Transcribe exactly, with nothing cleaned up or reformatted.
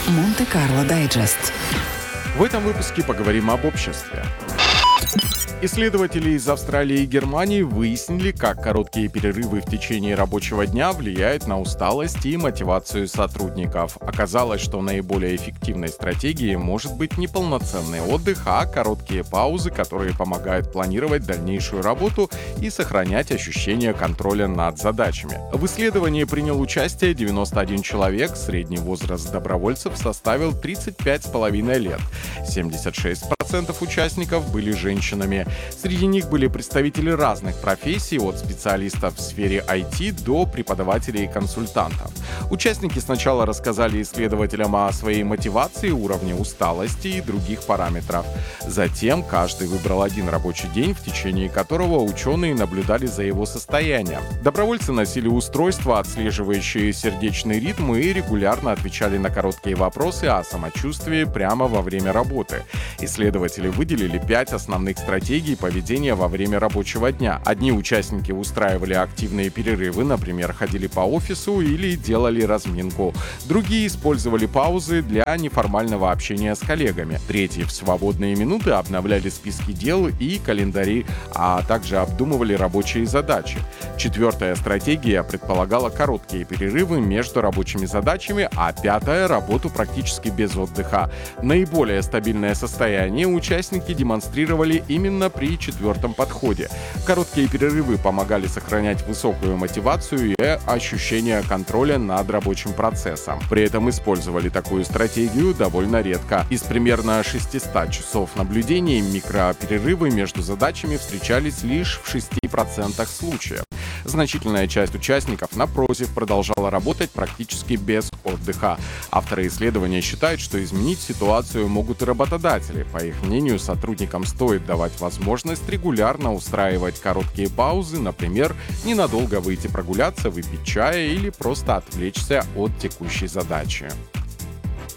Монте-Карло Дайджест. В этом выпуске поговорим об обществе. Исследователи из Австралии и Германии выяснили, как короткие перерывы в течение рабочего дня влияют на усталость и мотивацию сотрудников. Оказалось, что наиболее эффективной стратегией может быть не полноценный отдых, а короткие паузы, которые помогают планировать дальнейшую работу и сохранять ощущение контроля над задачами. В исследовании принял участие девяносто один человек, средний возраст добровольцев составил тридцать пять с половиной лет. семьдесят шесть процентов участников были женщинами. Среди них были представители разных профессий, от специалистов в сфере ай ти до преподавателей и консультантов. Участники сначала рассказали исследователям о своей мотивации, уровне усталости и других параметров. Затем каждый выбрал один рабочий день, в течение которого ученые наблюдали за его состоянием. Добровольцы носили устройства, отслеживающие сердечный ритм, и регулярно отвечали на короткие вопросы о самочувствии прямо во время работы. Исследователи выделили пять основных стратегий поведения во время рабочего дня. Одни участники устраивали активные перерывы, например, ходили по офису или делали разминку. Другие использовали паузы для неформального общения с коллегами. Третьи в свободные минуты обновляли списки дел и календари, а также обдумывали рабочие задачи. Четвертая стратегия предполагала короткие перерывы между рабочими задачами, а пятая — работу практически без отдыха. Наиболее стабильное состояние участники демонстрировали именно при четвертом подходе. Короткие перерывы помогали сохранять высокую мотивацию и ощущение контроля над рабочим процессом. При этом использовали такую стратегию довольно редко. Из примерно шестисот часов наблюдений микроперерывы между задачами встречались лишь в шести процентах случаев. Значительная часть участников, напротив, продолжала работать практически без отдыха. Авторы исследования считают, что изменить ситуацию могут и работодатели. По их мнению, сотрудникам стоит давать возможность регулярно устраивать короткие паузы, например, ненадолго выйти прогуляться, выпить чая или просто отвлечься от текущей задачи.